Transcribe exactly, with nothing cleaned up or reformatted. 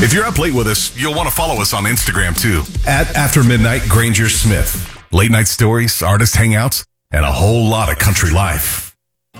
If you're up late with us, you'll want to follow us on Instagram too. At After Midnight Granger Smith. Late night stories, artist hangouts, and a whole lot of country life.